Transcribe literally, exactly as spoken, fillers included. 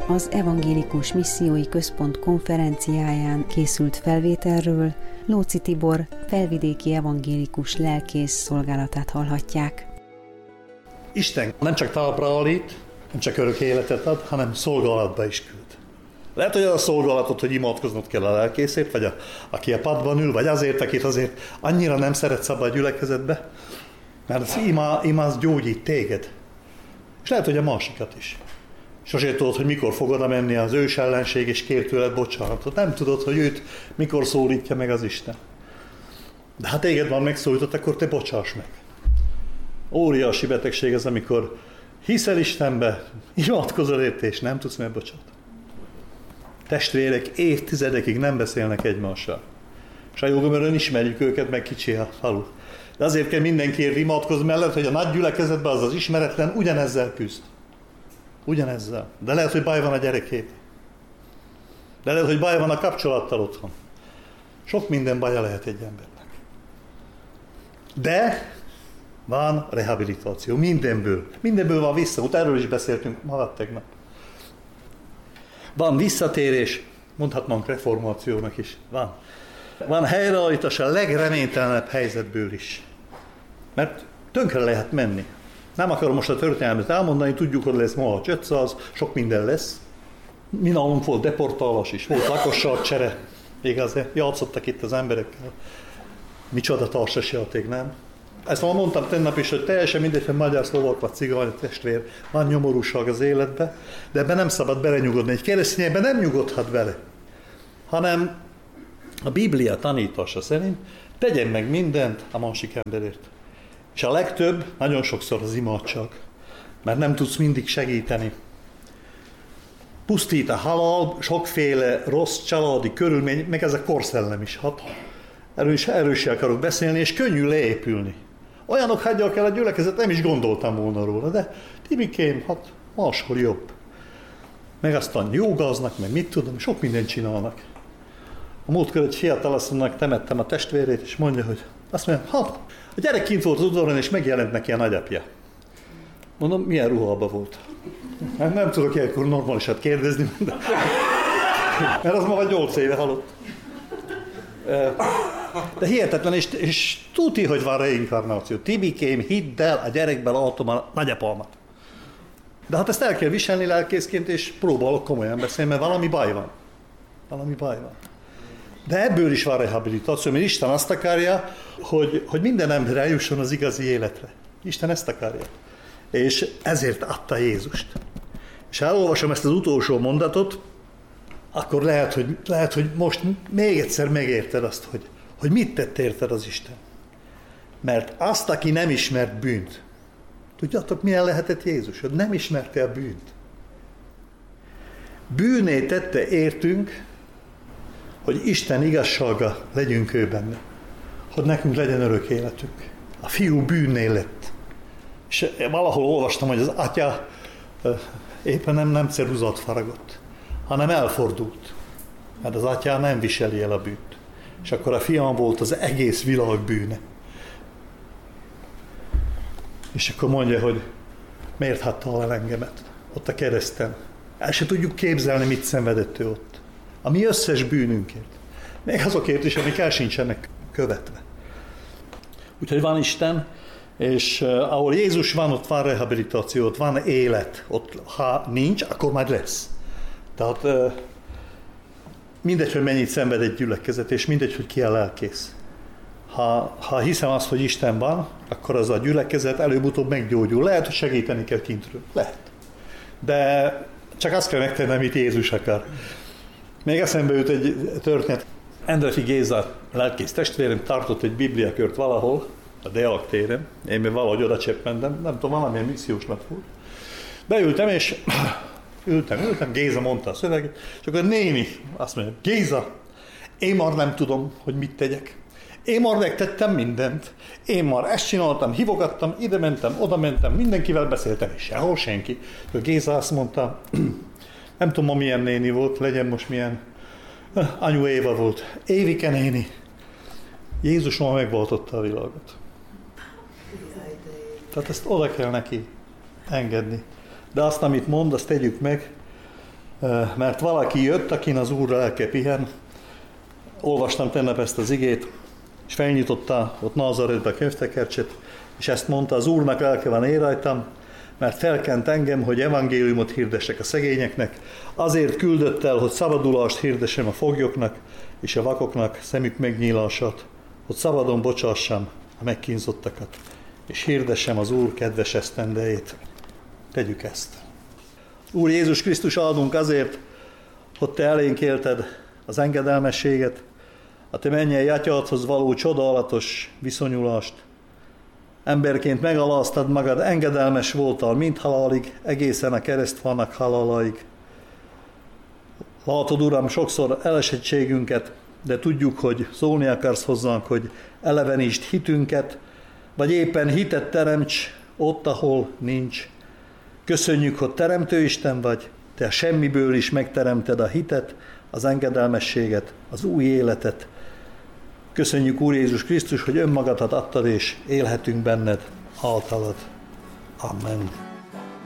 az Evangélikus Missziói Központ konferenciáján készült felvételről Lóczy Tibor felvidéki evangélikus lelkész szolgálatát hallhatják. Isten nem csak talpra állít, nem csak örök életet ad, hanem szolgálatba is küld. Lehet, hogy az a szolgálatot, hogy imádkoznod kell a lelkészért, vagy a, aki a padban ül, vagy azért, akit azért annyira nem szeretsz abba a gyülekezetbe, mert az ima, ima az gyógyít téged. És lehet, hogy a másikat is. Sosem tudod, hogy mikor fog oda menni az ős ellenség, és kér tőled bocsánatot. Nem tudod, hogy őt mikor szólítja meg az Isten. De ha téged van megszólított, akkor te bocsáss meg. Óriási betegség az, amikor hiszel Istenbe, imádkozol érte, és nem tudsz megbocsátani. Testvérek évtizedekig nem beszélnek egymással. És a Jógomörön ismerjük őket, meg kicsi a falu. De azért kell mindenkiért imádkozni mellett, hogy a nagy gyülekezetben az az ismeretlen ugyanezzel küzd. Ugyanezzel. De lehet, hogy baj van a gyerekét. De lehet, hogy baj van a kapcsolattal otthon. Sok minden baja lehet egy embernek. De van rehabilitáció. Mindenből. Mindenből van visszaút. Erről is beszéltünk ma tegnap. Van visszatérés, mondhatnánk reformációnak is. Van. Van helyreállítás a legreménytelenebb helyzetből is. Mert tönkre lehet menni. Nem akarom most a történelmet elmondani, tudjuk, hogy lesz ma a ötszáz, sok minden lesz. Mi nálunk volt deportálás is, volt lakosságcsere. Igaz, játszottak itt az emberekkel. Micsoda társasjáték, nem? Ezt már mondtam tegnap is, hogy teljesen mindegy, hogy magyar, szlovák vagy cigány testvér, van nyomorúság az életbe, de ebben nem szabad belenyugodni. Egy keresztény ebben nem nyugodhat bele, hanem a Biblia tanítása szerint tegyen meg mindent a másik emberért. És a legtöbb, nagyon sokszor az imádság, mert nem tudsz mindig segíteni. Pusztít a halál, sokféle rossz családi körülmény, meg ez a korszellem is hat. Erről is, erről is akarok beszélni, és könnyű leépülni. Olyanok hagyják el a gyülekezet, nem is gondoltam volna róla, de Tibikém, hát máskor jobb. Meg aztán jogáznak, meg mit tudom, sok mindent csinálnak. A múltkor egy fiatalasszonynak temettem a testvérét, és mondja, hogy azt mondja, ha, a gyerek kint volt az udvaron, és megjelent neki a nagyapja. Mondom, milyen ruhában volt? Nem, nem tudok ilyenkor normálisat kérdezni, de... mert az ma vagy nyolc éve halott. De hihetetlen, és, és tuti, hogy van reinkarnáció. Tibikém, hidd el, a gyerekben látom a nagyapámat. De hát ezt el kell viselni lelkészként, és próbálok komolyan beszélni, mert valami baj van. Valami baj van. De ebből is van rehabilitáció, mert Isten azt akarja, hogy, hogy minden ember eljusson az igazi életre. Isten ezt akarja. És ezért adta Jézust. És ha elolvasom ezt az utolsó mondatot, akkor lehet, hogy, lehet, hogy most még egyszer megérted azt, hogy, hogy mit tett érted az Isten. Mert azt, aki nem ismert bűnt, tudjátok, milyen lehetett Jézus? Hogy nem ismerte a bűnt. Bűnné tette értünk, hogy Isten igazsága legyünk ő benne. Hogy nekünk legyen örök életünk. A fiú bűnné lett. És valahol olvastam, hogy az atya éppen nem, nem ceruzát faragott, hanem elfordult. Mert az atya nem viseli el a bűnt. És akkor a fiam volt az egész világ bűne. És akkor mondja, hogy miért hagytál el engemet ott a kereszten. El se tudjuk képzelni, mit szenvedett ő ott. A mi összes bűnünkért. Még azokért is, amik el sincsenek követve. Úgyhogy van Isten, és uh, ahol Jézus van, ott van rehabilitáció, ott van élet. Ott, ha nincs, akkor majd lesz. Tehát uh, mindegy, hogy mennyit szenved egy gyülekezet, és mindegy, hogy ki a lelkész. Ha, ha hiszem azt, hogy Isten van, akkor az a gyülekezet előbb-utóbb meggyógyul. Lehet, hogy segíteni kell kintről. Lehet. De csak azt kell megtenni, amit Jézus akar. Még eszembe jut egy történet. Endrefi Géza lelkész testvérem tartott egy bibliakört valahol, a Deák téren. Én még valahogy oda cseppmentem, nem tudom, valamilyen missziós nap volt. Beültem, és ültem, ültem, Géza mondta a szöveget, és akkor néni azt mondja, Géza, én már nem tudom, hogy mit tegyek. Én már megtettem mindent. Én már ezt csináltam, hívogattam, ide mentem, oda mentem, mindenkivel beszéltem, és sehol senki. A Géza azt mondta, nem tudom, ma milyen néni volt, legyen most milyen, anyu Éva volt. Évike néni, Jézus már megváltotta a világot. Tehát ezt oda kell neki engedni. De azt, amit mond, azt tegyük meg. mert valaki jött, akin az Úr lelke pihen. Olvastam tegnap ezt az igét, és felnyitotta ott Názaretbe a könyvtekercset, és ezt mondta, az Úrnak lelke van én rajtam, mert felkent engem, hogy evangéliumot hirdessek a szegényeknek, azért küldött el, hogy szabadulást hirdessem a foglyoknak, és a vakoknak szemük megnyílását, hogy szabadon bocsássam a megkínzottakat, és hirdessem az Úr kedves esztendejét. Tegyük ezt. Úr Jézus Krisztus, áldunk azért, hogy Te elénk élted az engedelmességet, a Te mennyei Atyádhoz való csodálatos viszonyulást. Emberként megaláztad magad, engedelmes voltál mind halálig, egészen a keresztfának halálaig. Látod, Uram, sokszor elesettségünket, de tudjuk, hogy szólni akarsz hozzánk, hogy elevenítsd hitünket, vagy éppen hitet teremts ott, ahol nincs. Köszönjük, hogy Teremtő Isten vagy, Te semmiből is megteremted a hitet, az engedelmességet, az új életet. Köszönjük, Úr Jézus Krisztus, hogy önmagadat adtad, és élhetünk benned, általad. Amen.